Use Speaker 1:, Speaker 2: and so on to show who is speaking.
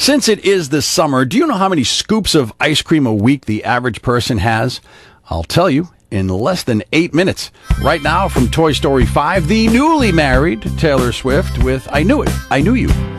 Speaker 1: Since it is the summer, do you know how many scoops of ice cream a week the average person has? I'll tell you in less than 8 minutes. Right now from Toy Story 5, the newly married Taylor Swift with I Knew It, I Knew You.